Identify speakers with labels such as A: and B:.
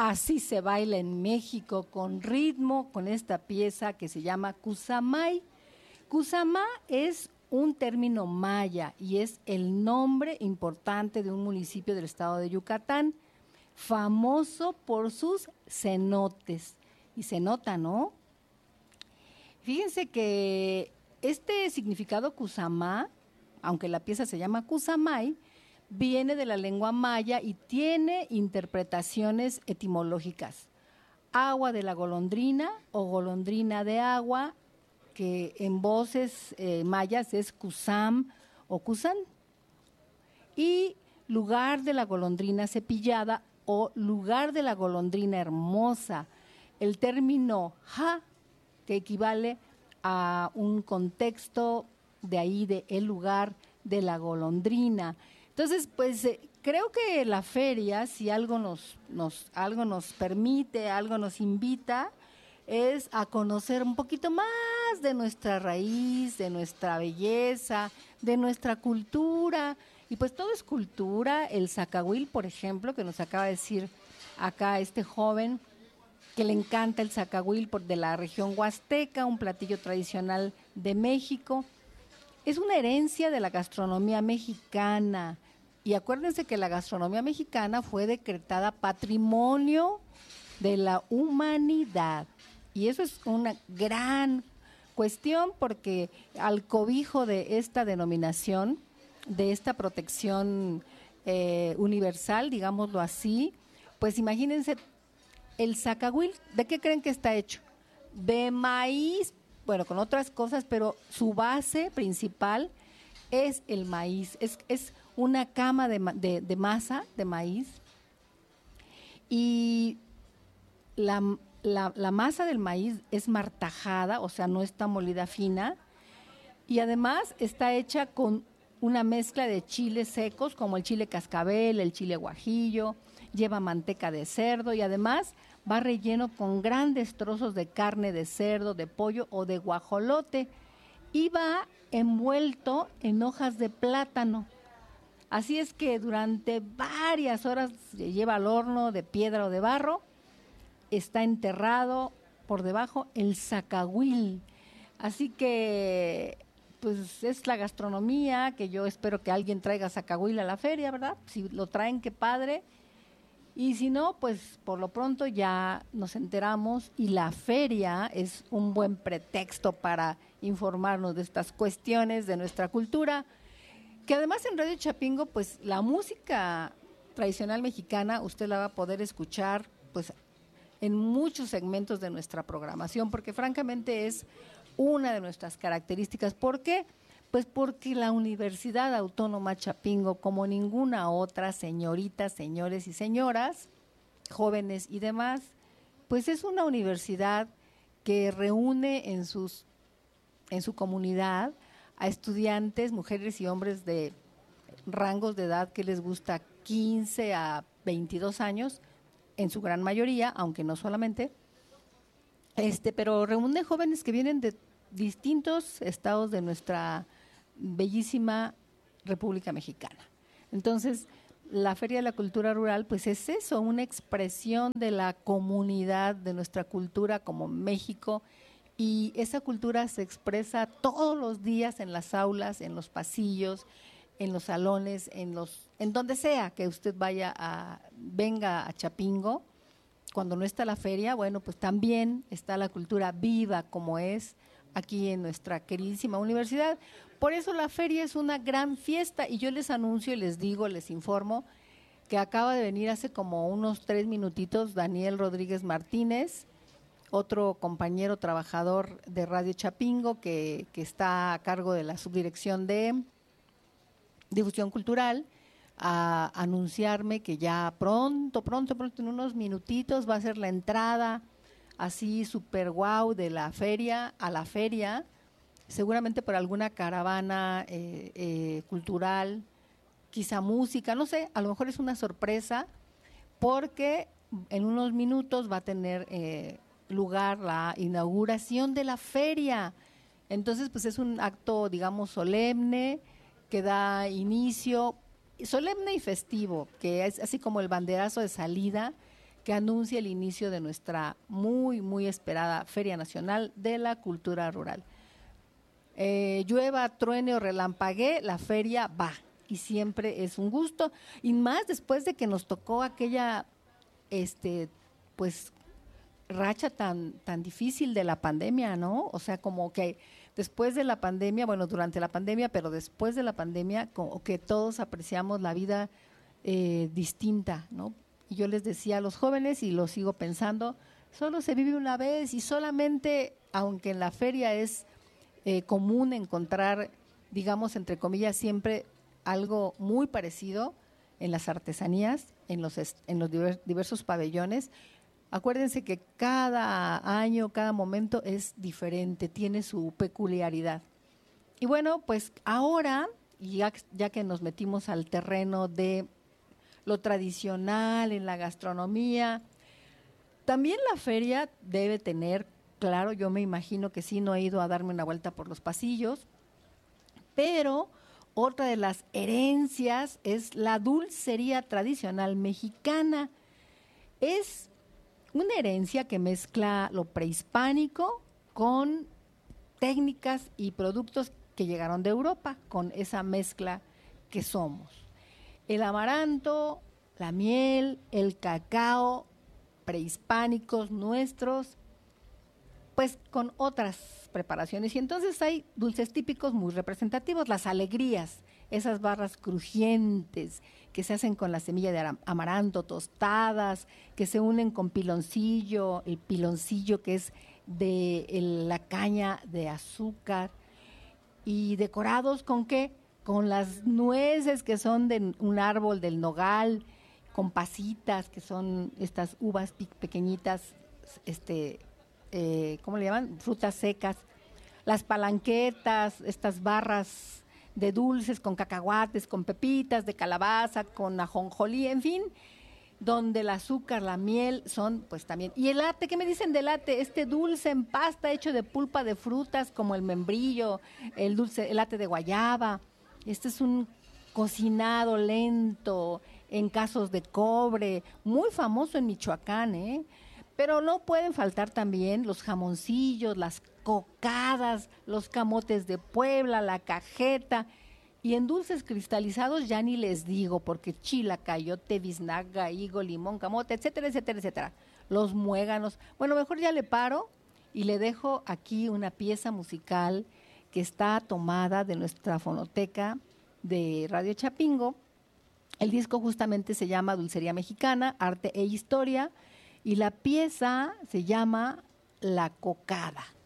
A: Así se baila en México con ritmo, con esta pieza que se llama Cusamay. Cusamá es un término maya y es el nombre importante de un municipio del estado de Yucatán, famoso por sus cenotes. Y se nota, ¿no? Fíjense que este significado Cusamá, aunque la pieza se llama Cusamay, viene de la lengua maya y tiene interpretaciones etimológicas. Agua de la golondrina o golondrina de agua, que en voces mayas es Cusam o Cusan, y lugar de la golondrina cepillada o lugar de la golondrina hermosa. El término ja, que equivale a un contexto de ahí, de el lugar de la golondrina. Entonces, pues creo que la feria, si algo algo nos permite, algo nos invita, es a conocer un poquito más de nuestra raíz, de nuestra belleza, de nuestra cultura. Y pues todo es cultura. El zacahuil, por ejemplo, que nos acaba de decir acá este joven, que le encanta el zacahuil de la región huasteca, un platillo tradicional de México. Es una herencia de la gastronomía mexicana. Y acuérdense que la gastronomía mexicana fue decretada Patrimonio de la Humanidad. Y eso es una gran cuestión porque al cobijo de esta denominación, de esta protección universal, digámoslo así, pues imagínense, el zacahuil, ¿de qué creen que está hecho? De maíz, bueno, con otras cosas, pero su base principal es el maíz, es una cama de masa de maíz, y la masa del maíz es martajada, o sea, no está molida fina, y además está hecha con una mezcla de chiles secos, como el chile cascabel, el chile guajillo, lleva manteca de cerdo y además va relleno con grandes trozos de carne de cerdo, de pollo o de guajolote, y va envuelto en hojas de plátano. Así es que durante varias horas se lleva al horno de piedra o de barro, está enterrado por debajo el zacahuil. Así que pues es la gastronomía, que yo espero que alguien traiga zacahuil a la feria, ¿verdad? Si lo traen, qué padre. Y si no, pues por lo pronto ya nos enteramos, y la feria es un buen pretexto para informarnos de estas cuestiones de nuestra cultura, que además en Radio Chapingo, pues la música tradicional mexicana usted la va a poder escuchar pues en muchos segmentos de nuestra programación, porque francamente es una de nuestras características. ¿Por qué? Pues porque la Universidad Autónoma Chapingo, como ninguna otra, señoritas, señores y señoras, jóvenes y demás, pues es una universidad que reúne en su comunidad a estudiantes, mujeres y hombres de rangos de edad que les gusta 15 a 22 años, en su gran mayoría, aunque no solamente, pero reúne jóvenes que vienen de distintos estados de nuestra bellísima República Mexicana. Entonces, la Feria de la Cultura Rural, pues es eso, una expresión de la comunidad, de nuestra cultura como México, y esa cultura se expresa todos los días en las aulas, en los pasillos, en los salones, en donde sea que usted venga a Chapingo. Cuando no está la feria, bueno, pues también está la cultura viva como es aquí en nuestra queridísima universidad. Por eso la feria es una gran fiesta, y yo les anuncio y les digo, les informo que acaba de venir hace como unos 3 minutitos Daniel Rodríguez Martínez, otro compañero trabajador de Radio Chapingo que está a cargo de la subdirección de difusión cultural, a anunciarme que ya pronto, en unos minutitos va a ser la entrada así súper guau de la feria a la feria, seguramente por alguna caravana cultural, quizá música, no sé, a lo mejor es una sorpresa, porque en unos minutos va a tener lugar la inauguración de la feria. Entonces, pues es un acto, digamos, solemne, que da inicio, solemne y festivo, que es así como el banderazo de salida, que anuncia el inicio de nuestra muy, muy esperada Feria Nacional de la Cultura Rural. Llueva, truene o relampaguee, la feria va y siempre es un gusto, y más después de que nos tocó aquella pues racha tan difícil de la pandemia, ¿no? O sea, como que después de la pandemia, bueno, durante la pandemia, pero después de la pandemia, como que todos apreciamos la vida distinta, ¿no? Y yo les decía a los jóvenes, y lo sigo pensando, solo se vive una vez, y solamente, aunque en la feria es común encontrar, digamos, entre comillas, siempre algo muy parecido en las artesanías, en los diversos pabellones. Acuérdense que cada año, cada momento es diferente, tiene su peculiaridad. Y bueno, pues ahora, ya que nos metimos al terreno de lo tradicional en la gastronomía, también la feria debe tener, claro, yo me imagino que sí, no he ido a darme una vuelta por los pasillos, pero otra de las herencias es la dulcería tradicional mexicana. Es una herencia que mezcla lo prehispánico con técnicas y productos que llegaron de Europa, con esa mezcla que somos. El amaranto, la miel, el cacao, prehispánicos nuestros, pues con otras preparaciones. Y entonces hay dulces típicos muy representativos, las alegrías, esas barras crujientes que se hacen con la semilla de amaranto, tostadas, que se unen con piloncillo, el piloncillo que es de la caña de azúcar, y decorados ¿con qué? Con las nueces que son de un árbol del nogal, con pasitas que son estas uvas pequeñitas, ¿cómo le llaman? Frutas secas, las palanquetas, estas barras de dulces con cacahuates, con pepitas de calabaza, con ajonjolí, en fin, donde el azúcar, la miel son pues también. Y el ate, ¿qué me dicen del ate? Este dulce en pasta hecho de pulpa de frutas como el membrillo, el ate de guayaba. Este es un cocinado lento en casos de cobre, muy famoso en Michoacán, ¿eh? Pero no pueden faltar también los jamoncillos, las cocadas, los camotes de Puebla, la cajeta. Y en dulces cristalizados ya ni les digo, porque chila, cayote, biznaga, higo, limón, camote, etcétera, etcétera, etcétera. Los muéganos. Bueno, mejor ya le paro y le dejo aquí una pieza musical que está tomada de nuestra fonoteca de Radio Chapingo. El disco justamente se llama Dulcería Mexicana, Arte e Historia, y la pieza se llama La Cocada.